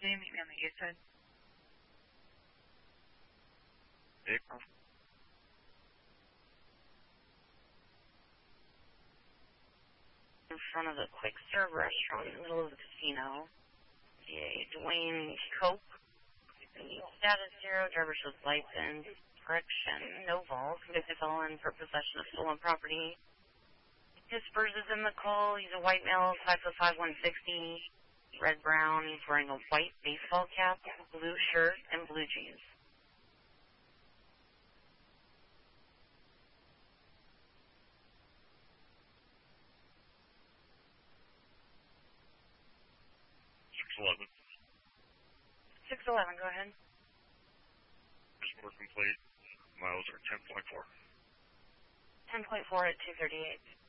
Can you meet me on the east side? Vehicle. In front of the Quick Serve restaurant in the middle of the casino. DA Dwayne Cope. Status 0, driver shows license. Correction, no vault. Convicted felon for possession of stolen property. His spurs is in the call. He's a white male, 5'5", 160, red-brown. He's wearing a white baseball cap, blue shirt, and blue jeans. $611. 611, go ahead. Report complete. Miles are 10.4. 10.4 at 238.